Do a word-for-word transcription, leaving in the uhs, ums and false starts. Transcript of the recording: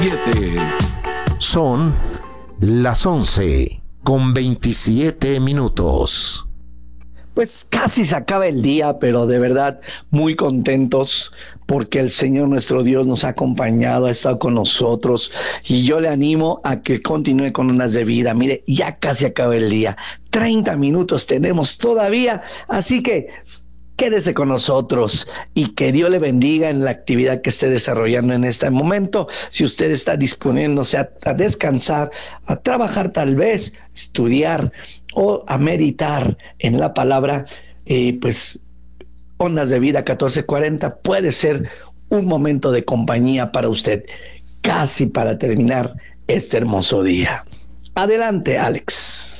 veintisiete. Son las once con veintisiete minutos. Pues casi se acaba el día, pero de verdad muy contentos porque el Señor nuestro Dios nos ha acompañado, ha estado con nosotros y yo le animo a que continúe con Ondas de Vida. Mire, ya casi acaba el día, treinta minutos tenemos todavía, así que quédese con nosotros y que Dios le bendiga en la actividad que esté desarrollando en este momento. Si usted está disponiéndose a, a descansar, a trabajar tal vez, estudiar o a meditar en la palabra, eh, pues Ondas de Vida catorce cuarenta puede ser un momento de compañía para usted, casi para terminar este hermoso día. Adelante, Alex.